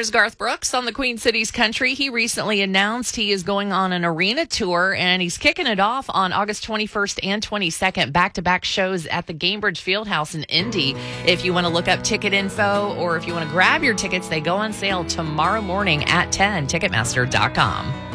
There's Garth Brooks on the Queen Cities Country. He recently announced he is going on an arena tour, and he's kicking it off on August 21st and 22nd, back-to-back shows at the Gainbridge Fieldhouse in Indy. If you want to look up ticket info or if you want to grab your tickets, they go on sale tomorrow morning at 10, Ticketmaster.com.